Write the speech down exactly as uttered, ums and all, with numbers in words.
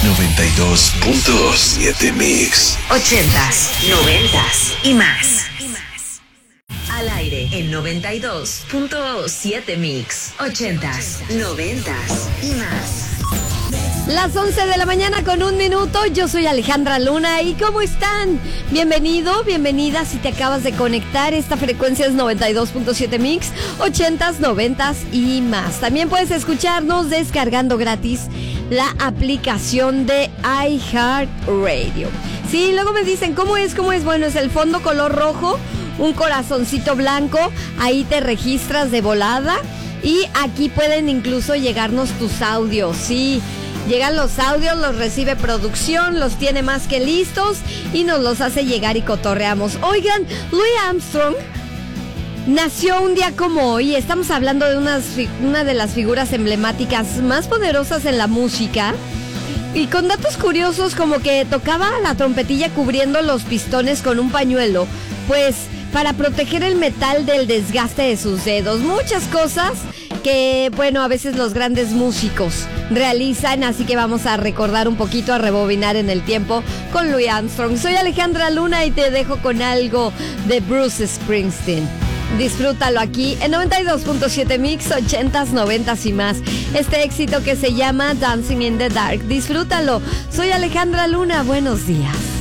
noventa y dos punto siete Mix. Ochentas, noventas y más. Al aire en noventa y dos punto siete Mix. Ochentas, noventas y más. Las once de la mañana con un minuto, yo soy Alejandra Luna y ¿cómo están? Bienvenido, bienvenida si te acabas de conectar, esta frecuencia es noventa y dos punto siete Mix, ochentas, noventas y más. También puedes escucharnos descargando gratis la aplicación de iHeartRadio. Sí, luego me dicen, ¿cómo es? ¿Cómo es? Bueno, es el fondo color rojo, un corazoncito blanco, ahí te registras de volada y aquí pueden incluso llegarnos tus audios, sí. Llegan los audios, los recibe producción, los tiene más que listos y nos los hace llegar y cotorreamos. Oigan, Louis Armstrong nació un día como hoy. Estamos hablando de unas, una de las figuras emblemáticas más poderosas en la música. Y con datos curiosos como que tocaba la trompetilla cubriendo los pistones con un pañuelo, pues para proteger el metal del desgaste de sus dedos. Muchas cosas que, bueno, a veces los grandes músicos realizan, así que vamos a recordar un poquito, a rebobinar en el tiempo con Louis Armstrong. Soy Alejandra Luna y te dejo con algo de Bruce Springsteen. Disfrútalo aquí en noventa y dos punto siete Mix, ochentas, noventas y más. Este éxito que se llama Dancing in the Dark. Disfrútalo. Soy Alejandra Luna. Buenos días.